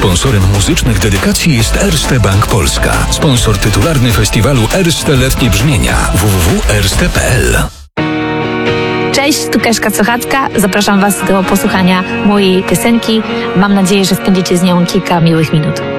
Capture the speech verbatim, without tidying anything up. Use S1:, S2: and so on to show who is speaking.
S1: Sponsorem muzycznych dedykacji jest Erste Bank Polska. Sponsor tytularny festiwalu Erste Letnie Brzmienia. w w w kropka erste kropka p l.
S2: Cześć, tu Keszka Sochacka. Zapraszam Was do posłuchania mojej piosenki. Mam nadzieję, że spędzicie z nią kilka miłych minut.